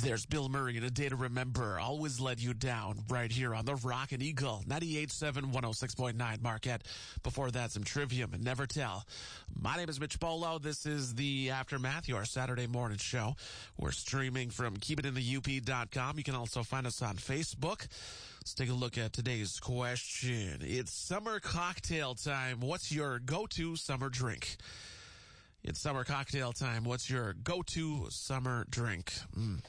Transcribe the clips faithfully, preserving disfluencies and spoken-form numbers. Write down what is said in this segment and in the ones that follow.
There's Bill Murray in A Day to Remember. Always Let You Down right here on the Rockin' Eagle. ninety-eight point seven, one oh six point nine Marquette. Before that, some Trivium and Never Tell. My name is Mitch Bolo. This is the Aftermath, your Saturday morning show. We're streaming from keep it in the U P dot com. You can also find us on Facebook. Let's take a look at today's question. It's summer cocktail time. What's your go-to summer drink? It's summer cocktail time. What's your go-to summer drink? Mm.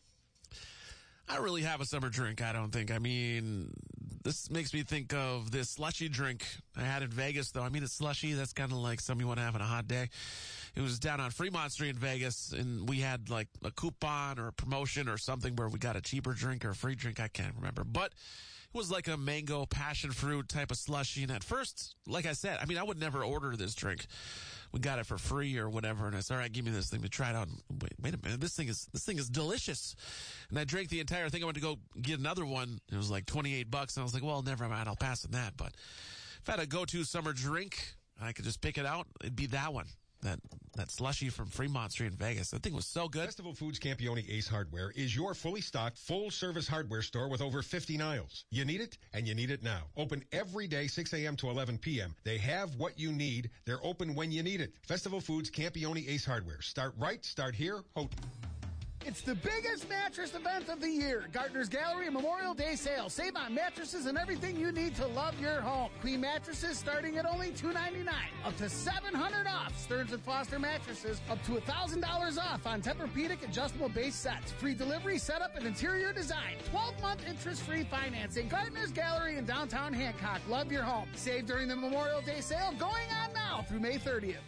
I don't really have a summer drink, I don't think. I mean, this makes me think of this slushy drink I had in Vegas, though. I mean, it's slushy. That's kind of like something you want to have on a hot day. It was down on Fremont Street in Vegas, and we had like a coupon or a promotion or something where we got a cheaper drink or a free drink. I can't remember. But it was like a mango passion fruit type of slushy. And at first, like I said, I mean, I would never order this drink. We got it for free or whatever, and I said, all right, give me this thing to try it out. Wait, wait a minute, this thing is this thing is delicious. And I drank the entire thing. I went to go get another one. It was like twenty-eight bucks, and I was like, well, never mind, I'll pass on that. But if I had a go-to summer drink, I could just pick it out. It'd be that one. That that slushy from Fremont Street in Vegas. That thing was so good. Festival Foods Campione Ace Hardware is your fully stocked, full-service hardware store with over fifty aisles. You need it, and you need it now. Open every day, six a.m. to eleven p.m. They have what you need. They're open when you need it. Festival Foods Campione Ace Hardware. Start right, start here. Houghton. It's the biggest mattress event of the year. Gardner's Gallery Memorial Day Sale. Save on mattresses and everything you need to love your home. Queen mattresses starting at only two ninety-nine. Up to seven hundred off. Stearns and Foster mattresses up to one thousand dollars off on Tempur-Pedic adjustable base sets. Free delivery, setup, and interior design. twelve-month interest-free financing. Gardner's Gallery in downtown Hancock. Love your home. Save during the Memorial Day Sale going on now through May thirtieth.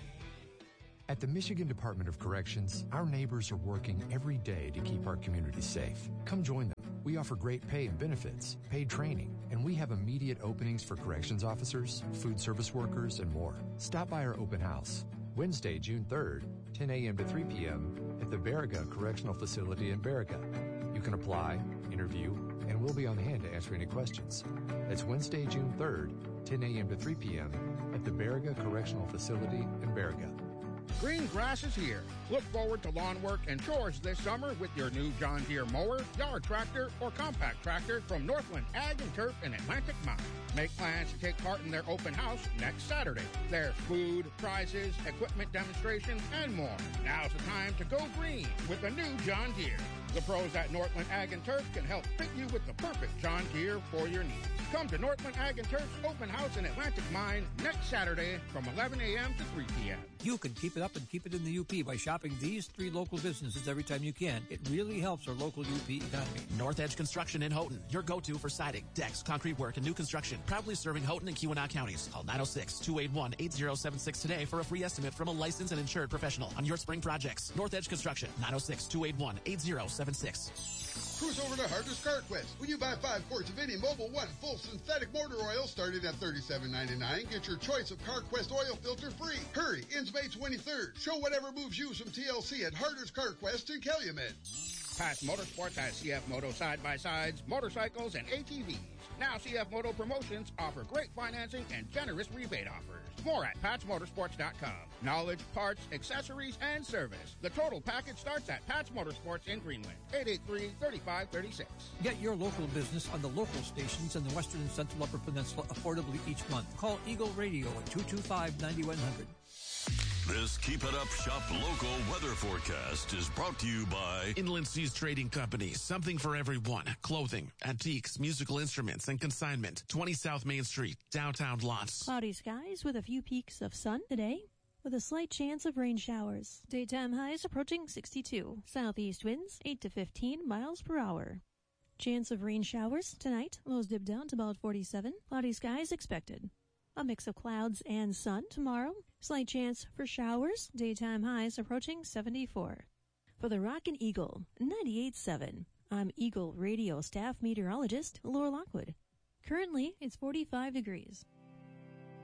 At the Michigan Department of Corrections, our neighbors are working every day to keep our communities safe. Come join them. We offer great pay and benefits, paid training, and we have immediate openings for corrections officers, food service workers, and more. Stop by our open house, Wednesday, June third, ten a.m. to three p.m. at the Baraga Correctional Facility in Baraga. You can apply, interview, and we'll be on hand to answer any questions. That's Wednesday, June third, ten a.m. to three p.m. at the Baraga Correctional Facility in Baraga. Green grass is here. Look forward to lawn work and chores this summer with your new John Deere mower, yard tractor, or compact tractor from Northland Ag and Turf in Atlantic Mine. Make plans to take part in their open house next Saturday. There's food, prizes, equipment demonstrations, and more. Now's the time to go green with the new John Deere. The pros at Northland Ag and Turf can help fit you with the perfect John Deere for your needs. Come to Northland Ag and Turf's open house in Atlantic Mine next Saturday from eleven a.m. to three p.m. You can keep it up and keep it in the U P by shopping these three local businesses every time you can. It really helps our local U P economy. North Edge Construction in Houghton, your go-to for siding, decks, concrete work, and new construction. Proudly serving Houghton and Keweenaw counties. Call nine oh six, two eight one, eight oh seven six today for a free estimate from a licensed and insured professional on your spring projects. North Edge Construction, nine oh six, two eight one, eight oh seven six. Cruise over to Harder's Car Quest. When you buy five quarts of any Mobil one full synthetic motor oil starting at thirty-seven ninety-nine, get your choice of CarQuest oil filter free. Hurry, ends May twenty-third. Show whatever moves you some T L C at Harder's Car Quest in Calumet. Pass Motorsports has C F Moto side-by-sides, motorcycles, and A T Vs. Now C F Moto Promotions offer great financing and generous rebate offers. More at Pats Motorsports dot com. Knowledge, parts, accessories, and service. The total package starts at Pats Motorsports in Greenland. eight eight three, three five three six. Get your local business on the local stations in the Western and Central Upper Peninsula affordably each month. Call Eagle Radio at two two five, nine one zero zero. This Keep It Up Shop local weather forecast is brought to you by Inland Seas Trading Company. Something for everyone. Clothing, antiques, musical instruments, and consignment. twenty South Main Street, downtown Lotz. Cloudy skies with a few peaks of sun today, with a slight chance of rain showers. Daytime highs approaching sixty-two. Southeast winds eight to fifteen miles per hour. Chance of rain showers tonight. Lows dip down to about forty-seven. Cloudy skies expected. A mix of clouds and sun tomorrow. Slight chance for showers. Daytime highs approaching seventy-four. For the Rockin' Eagle, ninety-eight point seven, I'm Eagle Radio staff meteorologist Laura Lockwood. Currently, it's forty-five degrees.